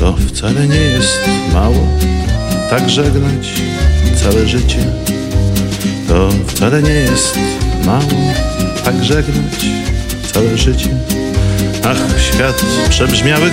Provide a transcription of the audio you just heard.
To wcale nie jest mało, tak żegnać całe życie. To wcale nie jest mało, tak żegnać całe życie. Ach, świat przebrzmiały